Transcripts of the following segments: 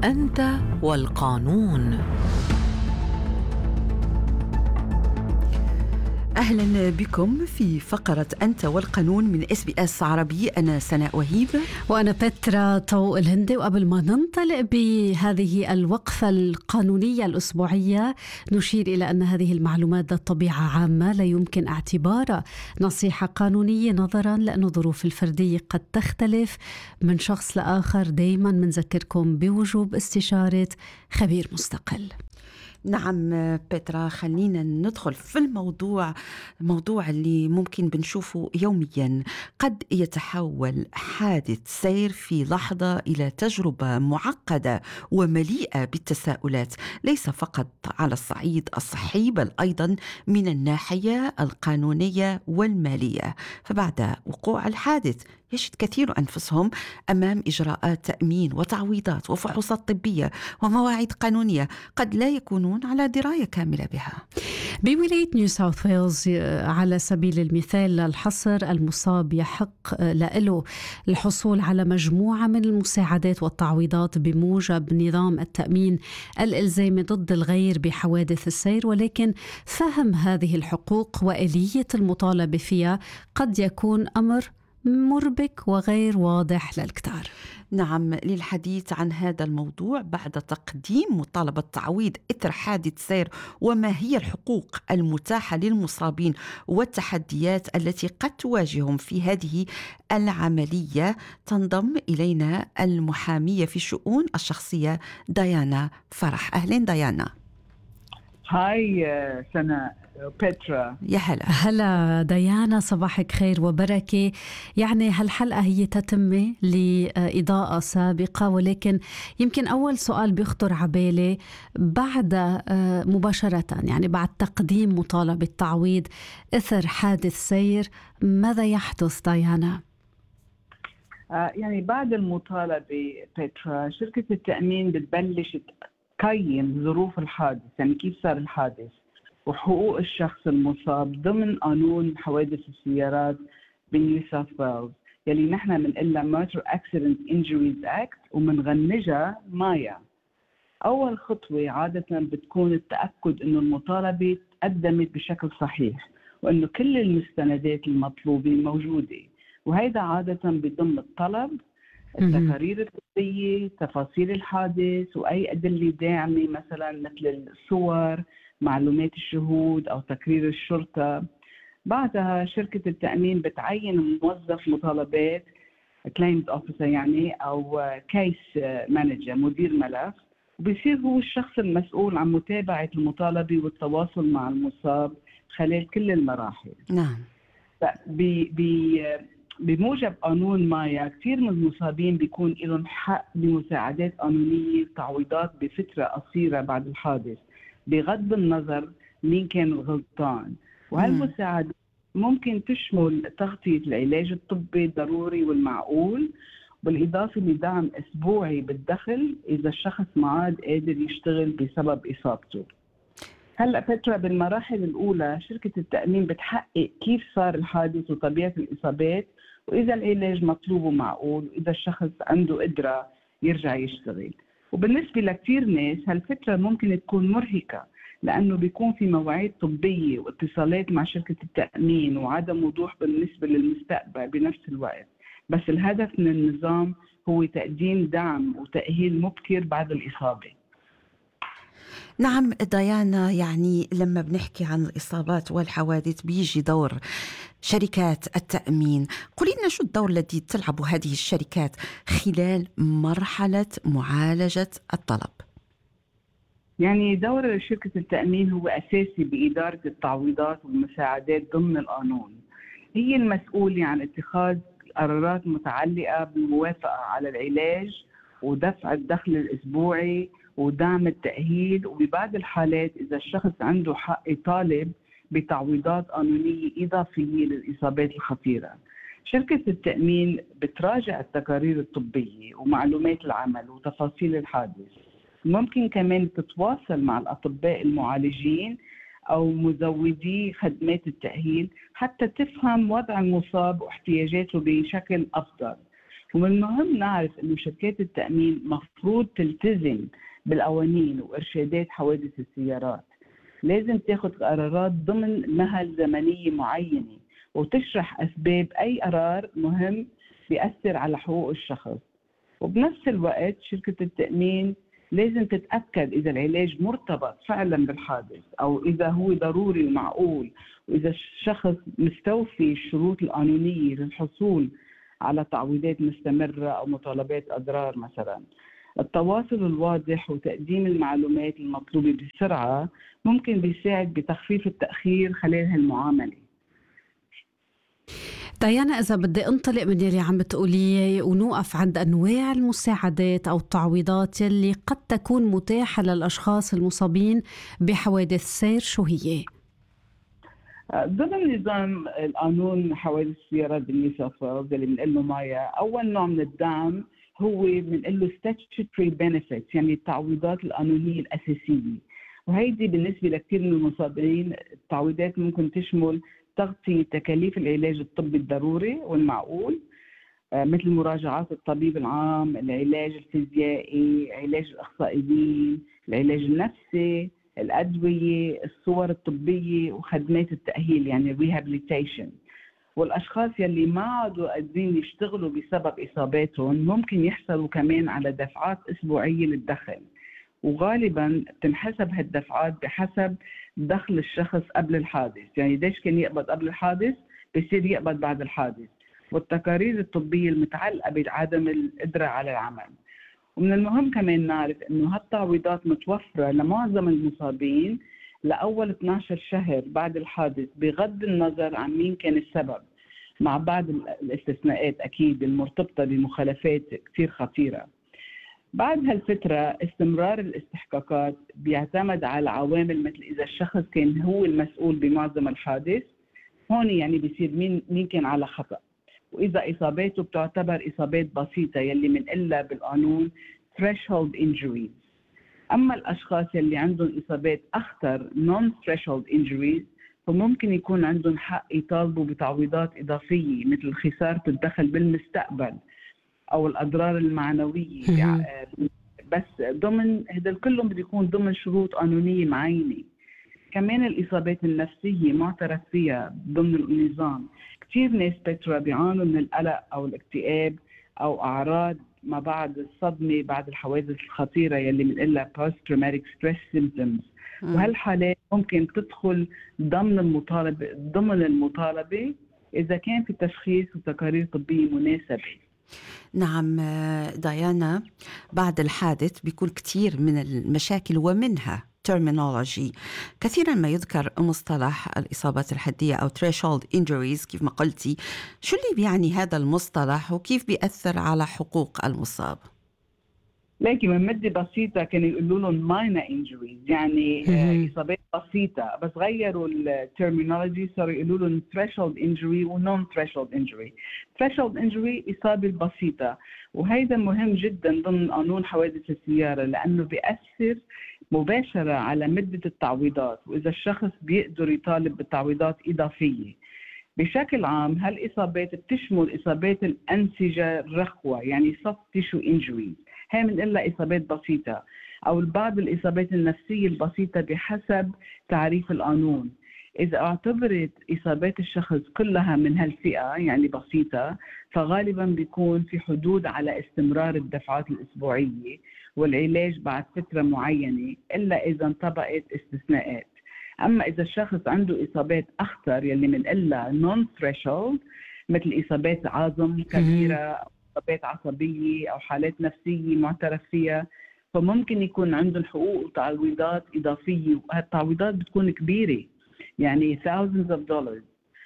أنت والقانون. أهلا بكم في فقرة أنت والقانون من SBS عربي. أنا سناء وهيب وأنا بترا طوق الهندي. وقبل ما ننطلق بهذه الوقفة القانونية الأسبوعية نشير إلى أن هذه المعلومات ذات طبيعة عامة لا يمكن اعتبارها نصيحة قانونية نظرا لأن الظروف الفردية قد تختلف من شخص لآخر. دايما منذكركم بوجوب استشارة خبير مستقل. نعم بترا، خلينا ندخل في الموضوع اللي ممكن بنشوفه يوميا. قد يتحول حادث سير في لحظة إلى تجربة معقدة ومليئة بالتساؤلات، ليس فقط على الصعيد الصحي بل أيضا من الناحية القانونية والمالية. فبعد وقوع الحادث يجد كثير أنفسهم أمام إجراءات تأمين وتعويضات وفحوصات طبية ومواعيد قانونية قد لا يكونون على دراية كاملة بها. بولاية نيو ساوث ويلز على سبيل المثال الحصر، المصاب يحق له الحصول على مجموعة من المساعدات والتعويضات بموجب نظام التأمين الإلزامي ضد الغير بحوادث السير، ولكن فهم هذه الحقوق وآلية المطالبة فيها قد يكون أمر مربك وغير واضح للكتار. نعم، للحديث عن هذا الموضوع بعد تقديم مطالبة تعويض إثر حادث سير وما هي الحقوق المتاحة للمصابين والتحديات التي قد تواجههم في هذه العملية، تنضم إلينا المحامية في الشؤون الشخصية ديانا فرح. أهلين ديانا. هاي سنة بترا. يا هلا. هلا ديانا، صباحك خير وبركة. يعني هالحلقة هي تتمة لإضاءة سابقة، ولكن يمكن أول سؤال بيخطر عبالي بعد مباشرة، يعني بعد تقديم مطالبة تعويض إثر حادث سير، ماذا يحدث ديانا؟ يعني بعد المطالبة بترا، شركة التأمين بتبلش تقيم ظروف الحادث، يعني كيف صار الحادث وحقوق الشخص المصاب ضمن قانون حوادث السيارات بنيو ساوث ويلز، يلي نحن بنقلها موتور اكسيدنت انجريز اكت ومنغنجها مايا. اول خطوه عاده بتكون التاكد انه المطالبه تقدمت بشكل صحيح وانه كل المستندات المطلوبه موجوده، وهيدا عاده بضم الطلب، التقارير الطبيه، تفاصيل الحادث، واي ادله داعمه مثلا مثل الصور، معلومات الشهود أو تقرير الشرطة. بعدها شركة التأمين بتعين موظف مطالبات claims officer يعني أو case manager، مدير ملف، وبيصير هو الشخص المسؤول عن متابعة المطالبة والتواصل مع المصاب خلال كل المراحل. نعم. بموجب قانون مايا كثير من المصابين بيكون لهم حق بمساعدات قانونية وتعويضات بفترة قصيرة بعد الحادث بغض النظر مين كان الغلطان، وهالمساعدة ممكن تشمل تغطية العلاج الطبي الضروري والمعقول، بالإضافة لدعم أسبوعي بالدخل إذا الشخص ما عاد قادر يشتغل بسبب إصابته. هلأ بترا، بالمراحل الأولى شركة التأمين بتحقق كيف صار الحادث وطبيعة الإصابات، وإذا العلاج مطلوب ومعقول، وإذا الشخص عنده قدرة يرجع يشتغل. وبالنسبة لكثير ناس هالفترة ممكن تكون مرهقة لأنه بيكون في مواعيد طبية واتصالات مع شركة التأمين وعدم وضوح بالنسبة للمستقبل بنفس الوقت، بس الهدف من النظام هو تقديم دعم وتأهيل مبكر بعد الإصابة. نعم ديانا، يعني لما بنحكي عن الإصابات والحوادث بيجي دور شركات التأمين. قولي لنا شو الدور الذي تلعبه هذه الشركات خلال مرحلة معالجة الطلب؟ يعني دور شركة التأمين هو أساسي بإدارة التعويضات والمساعدات ضمن القانون. هي المسؤولة عن اتخاذ قرارات متعلقة بالموافقة على العلاج ودفع الدخل الأسبوعي ودعم التأهيل، وببعض الحالات إذا الشخص عنده حق يطالب بتعويضات قانونية إضافية للإصابات الخطيرة. شركة التأمين بتراجع التقارير الطبية ومعلومات العمل وتفاصيل الحادث. ممكن كمان تتواصل مع الأطباء المعالجين أو مزودي خدمات التأهيل حتى تفهم وضع المصاب واحتياجاته بشكل أفضل. ومن المهم نعرف إنه شركات التأمين مفروض تلتزم بالقوانين وإرشادات حوادث السيارات. لازم تاخد قرارات ضمن مهل زمنية معينة وتشرح أسباب أي قرار مهم بيأثر على حقوق الشخص. وبنفس الوقت شركة التأمين لازم تتأكد إذا العلاج مرتبط فعلا بالحادث أو إذا هو ضروري ومعقول، وإذا الشخص مستوفي الشروط القانونية للحصول على تعويضات مستمرة أو مطالبات أضرار مثلا. التواصل الواضح وتقديم المعلومات المطلوبة بسرعة ممكن بيساعد بتخفيف التأخير خلال هالمعاملة. ديانا، إذا بدي أنطلق من يلي عم بتقوليه ونوقف عند أنواع المساعدات أو التعويضات يلي قد تكون متاحة للأشخاص المصابين بحوادث سير، شو هي؟ ضمن نظام القانون حوادث السيارات بالنيو ساوث ويلز اللي بنقول له مايا، أول نوع من الدعم هو بنقول له statutory benefits، يعني التعويضات القانونية الأساسية. وهيدي بالنسبة لكثير من المصابين التعويضات ممكن تشمل تغطية تكاليف العلاج الطبي الضروري والمعقول، مثل مراجعات الطبيب العام، العلاج الفيزيائي، علاج الأخصائيين، العلاج النفسي، الأدوية، الصور الطبية، وخدمات التأهيل يعني rehabilitation. والأشخاص يلي ما عادوا قادرين يشتغلوا بسبب إصاباتهم ممكن يحصلوا كمان على دفعات أسبوعية للدخل، وغالبا تنحسب هالدفعات بحسب دخل الشخص قبل الحادث. يعني ليش كان يقبض قبل الحادث بيصير يقبض بعد الحادث، والتقارير الطبية المتعلقة بعدم القدرة على العمل. ومن المهم كمان نعرف إنه هالتعويضات متوفرة لمعظم المصابين لأول 12 شهر بعد الحادث بغض النظر عن مين كان السبب، مع بعض الاستثناءات أكيد المرتبطة بمخالفات كتير خطيرة. بعد هالفترة استمرار الاستحقاقات بيعتمد على عوامل مثل إذا الشخص كان هو المسؤول بمعظم الحادث، هون يعني بيصير مين كان على خطأ، وإذا إصاباته بتعتبر إصابات بسيطة يلي منقلها بالقانون threshold injuries. أما الأشخاص يلي عندهم إصابات أخطر non-threshold injuries فممكن يكون عندهم حق يطالبوا بتعويضات إضافية مثل خسارة الدخل بالمستقبل أو الأضرار المعنوية. بس ضمن هذا كلهم بده يكون ضمن شروط قانونية معينة. كمان الإصابات النفسية معترف فيها ضمن النظام. كتير ناس بترا بيعانوا من القلق أو الاكتئاب أو أعراض ما بعد الصدمة بعد الحوادث الخطيرة يلي بنقلها post traumatic stress symptoms. وهالحالات ممكن تدخل ضمن المطالبة إذا كان في تشخيص وتقارير طبية مناسبة. نعم ديانا، بعد الحادث بيكون كتير من المشاكل ومنها terminology. كثيرا ما يذكر مصطلح الإصابات الحدية أو threshold injuries كيف ما قلتي. شو اللي بيعني هذا المصطلح وكيف بيأثر على حقوق المصاب؟ لكن من مدة بسيطة كانوا يقولوا لهم minor injuries، يعني إصابات بسيطة، بس غيروا الترمينولوجي صاروا يقولوا لهم threshold injury و non-threshold injury. threshold injury إصابة بسيطة، وهذا مهم جدا ضمن قانون حوادث السيارة لأنه بيأثر مباشرة على مدة التعويضات وإذا الشخص بيقدر يطالب بتعويضات إضافية. بشكل عام هالإصابات بتشمل إصابات الأنسجة الرخوة يعني soft tissue injuries، هي بنقلها إصابات بسيطة، أو بعض الإصابات النفسية البسيطة بحسب تعريف القانون. إذا اعتبرت إصابات الشخص كلها من هالفئة يعني بسيطة فغالبا بيكون في حدود على استمرار الدفعات الأسبوعية والعلاج بعد فترة معينة إلا إذا انطبقت استثناءات. أما إذا الشخص عنده إصابات أخطر يلي بنقلها non-threshold مثل إصابات عظم كبيرة أو إصابات عصبية أو حالات نفسية معترف فيها فممكن يكون عندهم حقوق وتعويضات إضافية، وهالتعويضات بتكون كبيرة يعني thousands of dollars.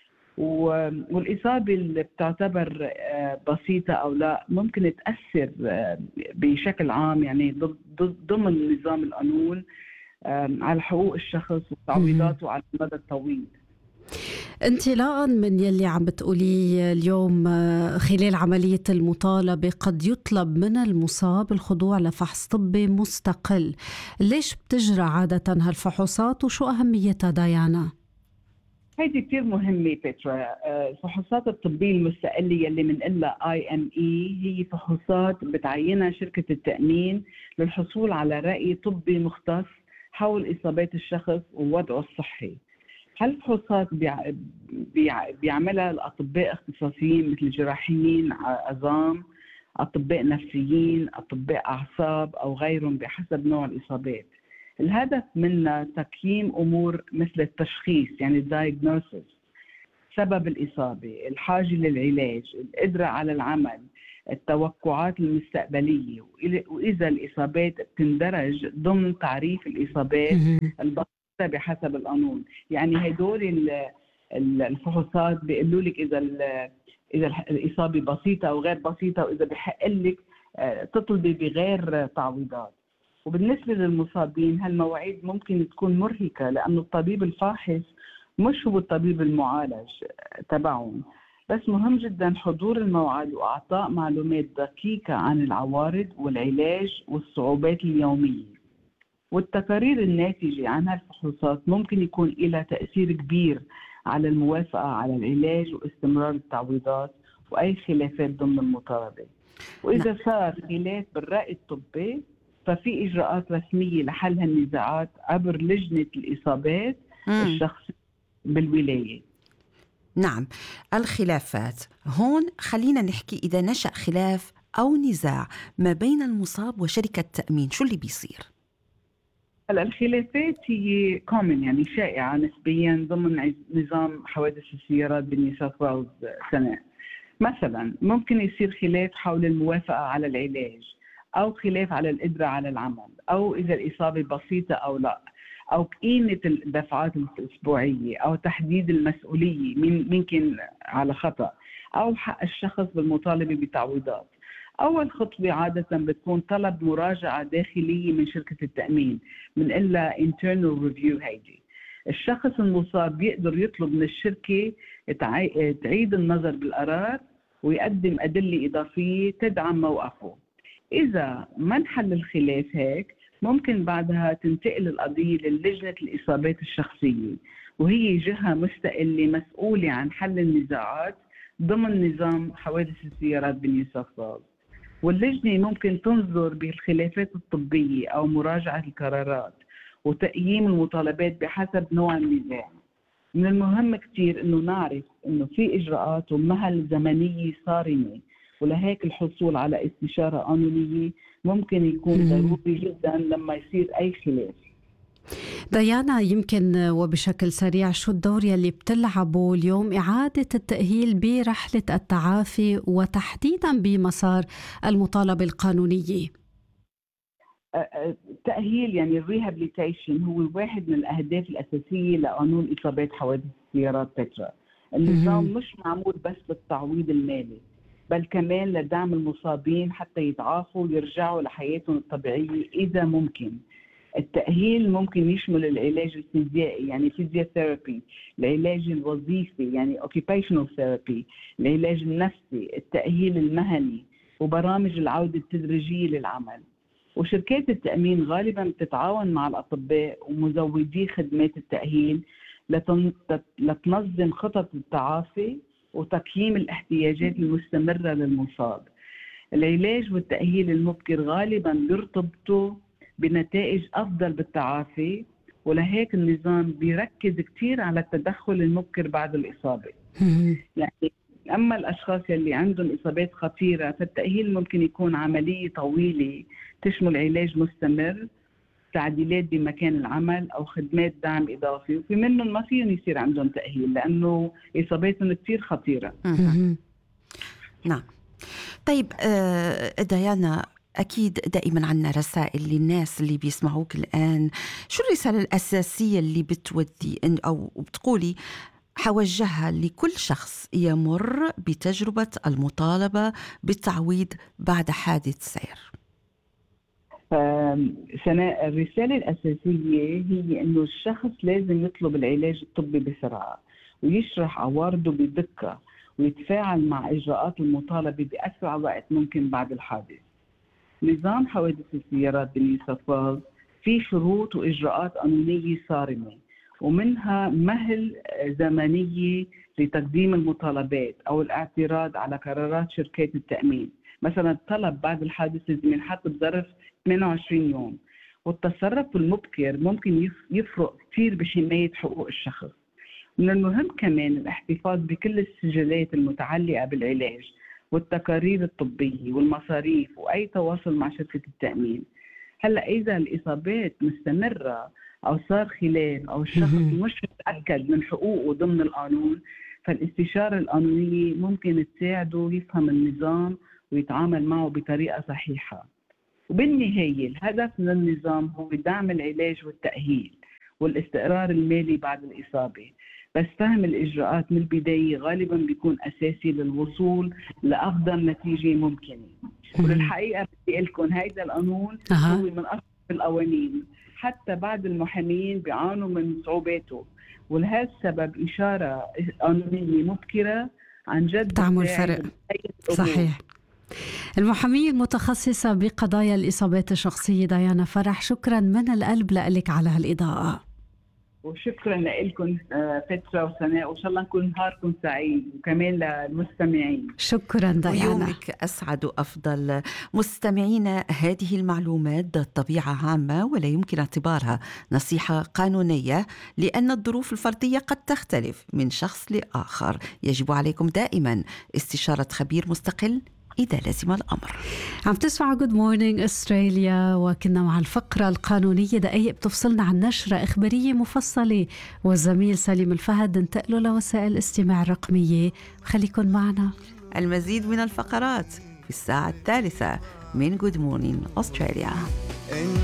والإصابة اللي بتعتبر بسيطة أو لا ممكن تأثر بشكل عام يعني ضمن نظام القانون على حقوق الشخص وتعويضاته على المدى الطويل. انطلاقا من يلي عم بتقولي اليوم، خلال عملية المطالبة قد يطلب من المصاب الخضوع لفحص طبي مستقل. ليش بتجرى عادة هالفحوصات وشو أهميتها ديانا؟ هيدي كتير مهمة بيترا. الفحوصات الطبية المستقلة اللي منقلها IME هي فحوصات بتعينها شركة التأمين للحصول على رأي طبي مختص حول إصابات الشخص ووضعه الصحي. هالفحوصات بيعملها الأطباء اختصاصيين مثل جراحيين عظام، أطباء نفسيين، أطباء أعصاب أو غيرهم بحسب نوع الإصابات. الهدف منها تقييم أمور مثل التشخيص يعني diagnosis، سبب الإصابة، الحاجة للعلاج، القدرة على العمل، التوقعات المستقبلية، وإذا الإصابات بتندرج ضمن تعريف الإصابات البسيطة بحسب القانون. يعني هدول الفحوصات بيقولوا لك إذا الإصابة بسيطة أو غير بسيطة، وإذا بحق لك تطلبي بغير تعويضات. وبالنسبة للمصابين هالمواعيد ممكن تكون مرهقة، لأنه الطبيب الفاحص مش هو الطبيب المعالج تبعهم. بس مهم جدا حضور الموعد وإعطاء معلومات دقيقة عن العوارض والعلاج والصعوبات اليومية. والتقارير الناتجة عن هالفحوصات ممكن يكون لها تأثير كبير على الموافقة على العلاج واستمرار التعويضات وأي خلافات ضمن المطالبة. وإذا صار خلاف بالرأي الطبي ففي إجراءات رسمية لحل هالنزاعات عبر لجنة الإصابات الشخصية بالولاية. نعم، الخلافات هون خلينا نحكي إذا نشأ خلاف أو نزاع ما بين المصاب وشركة تأمين، شو اللي بيصير؟ هلا الخلافات هي كومن يعني شائعة نسبيا ضمن نظام حوادث السيارات بنيو ساوث ويلز سنة. مثلا ممكن يصير خلاف حول الموافقة على العلاج، أو خلاف على القدرة على العمل، أو إذا الإصابة بسيطة أو لا، أو قيمة الدفعات الأسبوعية، أو تحديد المسؤولية ممكن على خطأ، أو حق الشخص بالمطالبة بتعويضات. أول خطوة عادة بتكون طلب مراجعة داخلية من شركة التأمين، من إلا internal review. هيدي الشخص المصاب بيقدر يطلب من الشركة تعيد النظر بالقرار ويقدم أدلة إضافية تدعم موقفه. إذا ما انحل الخلاف هيك ممكن بعدها تنتقل القضية للجنة الإصابات الشخصية، وهي جهة مستقلة مسؤولة عن حل النزاعات ضمن نظام حوادث السيارات بنيو ساوث ويلز. واللجنة ممكن تنظر بالخلافات الطبية أو مراجعة القرارات وتقييم المطالبات بحسب نوع النزاع. من المهم كتير إنه نعرف إنه في إجراءات ومهل زمنية صارمة، ولهيك الحصول على استشارة قانونية ممكن يكون ضروري جدا لما يصير أي خلاف. ديانا، يمكن وبشكل سريع شو الدور يلي بتلعبه اليوم إعادة التأهيل برحلة التعافي وتحديدا بمسار المطالبة القانونية؟ التأهيل يعني الريهابليتيشن هو واحد من الأهداف الأساسية لقانون إصابات حوادث السيارات بترا. النظام مش معمول بس للتعويض المالي، بل كمان لدعم المصابين حتى يتعافوا ويرجعوا لحياتهم الطبيعية إذا ممكن. التأهيل ممكن يشمل العلاج الفيزيائي يعني فيزيوثيرابي، العلاج الوظيفي يعني occupational therapy، العلاج النفسي، التأهيل المهني، وبرامج العودة التدريجية للعمل. وشركات التأمين غالبا بتتعاون مع الأطباء ومزودي خدمات التأهيل لتنظم خطط التعافي وتقييم الاحتياجات المستمرة للمصاب. العلاج والتأهيل المبكر غالبا بيرتبطوا بنتائج أفضل بالتعافي، ولهيك النظام بيركز كتير على التدخل المبكر بعد الإصابة. يعني أما الأشخاص اللي عندهم إصابات خطيرة فالتأهيل ممكن يكون عملية طويلة تشمل علاج مستمر، تعديلات بمكان العمل أو خدمات دعم إضافي، وفي منهم ما فيهم يصير عندهم تأهيل لأنه إصاباتهم كتير خطيرة. نعم. طيب ديانا، أكيد دائما عنا رسائل للناس اللي بيسمعوك الآن، شو الرسالة الأساسية اللي بتودي أو بتقولي حوجهها لكل شخص يمر بتجربة المطالبة بالتعويض بعد حادث سير؟ سناء، الرسالة الأساسية هي أنه الشخص لازم يطلب العلاج الطبي بسرعة ويشرح عوارضه بدقة ويتفاعل مع إجراءات المطالبة بأسرع وقت ممكن بعد الحادث. نظام حوادث السيارات بنيو ساوث ويلز في شروط وإجراءات قانونية صارمة، ومنها مهل زمنية لتقديم المطالبات أو الاعتراض على قرارات شركات التأمين. مثلا الطلب بعد الحادث لازم ينحط بظرف 28 يوم، والتصرف المبكر ممكن يفرق كثير بحماية حقوق الشخص. من المهم كمان الاحتفاظ بكل السجلات المتعلقة بالعلاج والتقارير الطبية والمصاريف وأي تواصل مع شركة التأمين. هلأ إذا الإصابات مستمرة أو صار خلاف أو الشخص مش متأكد من حقوقه ضمن القانون، فالاستشارة القانونية ممكن تساعده يفهم النظام ويتعامل معه بطريقة صحيحة. وبالنهاية الهدف من النظام هو دعم العلاج والتأهيل والاستقرار المالي بعد الإصابة، بس فهم الإجراءات من البداية غالباً بيكون أساسي للوصول لأفضل نتيجة ممكنة. وللحقيقة بدي أقول لكم هيدا القانون هو من أصعب القوانين، حتى بعد المحامين بيعانوا من صعوباته، ولهذا السبب إشارة قانونية مبكرة عن جد تعمل فرق. صحيح. المحامية المتخصصة بقضايا الإصابات الشخصية ديانا فرح، شكرا من القلب لك على هالإضاءة. وشكرا لكم فترة وسناء، وإن شاء الله نكون نهاركم سعيد، وكمان للمستمعين. شكرا ديانا. ويومك أسعد وأفضل. مستمعينا، هذه المعلومات ذات طبيعة عامة ولا يمكن اعتبارها نصيحة قانونية، لأن الظروف الفردية قد تختلف من شخص لآخر. يجب عليكم دائما استشارة خبير مستقل إذا لزم الأمر. عم تسمعوا Good Morning Australia، وكنا مع الفقرة القانونية، دقايق بتفصلنا عن نشرة إخبارية مفصلة، والزميل سليم الفهد انتقلوا لوسائل الاستماع الرقمية. خليكن معنا. المزيد من الفقرات في الساعة الثالثة من Good Morning Australia.